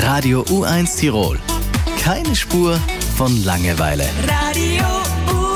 Radio U1 Tirol. Keine Spur von Langeweile. Radio U1.